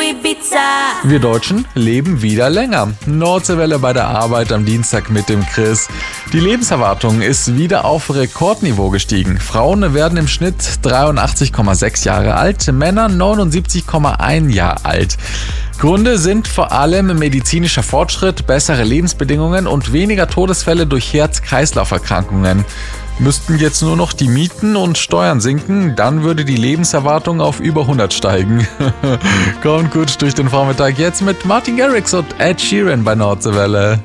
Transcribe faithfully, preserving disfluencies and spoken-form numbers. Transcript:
Ibiza. Wir Deutschen leben wieder länger. Nordseewelle bei der Arbeit am Dienstag mit dem Chris. Die Lebenserwartung ist wieder auf Rekordniveau gestiegen. Frauen werden im Schnitt dreiundachtzig Komma sechs Jahre alt, Männer neunundsiebzig Komma eins Jahre alt. Gründe sind vor allem medizinischer Fortschritt, bessere Lebensbedingungen und weniger Todesfälle durch Herz-Kreislauf-Erkrankungen. Müssten jetzt nur noch die Mieten und Steuern sinken, dann würde die Lebenserwartung auf über hundert steigen. Kommt gut durch den Vormittag jetzt mit Martin Garrix und Ed Sheeran bei Nordseewelle.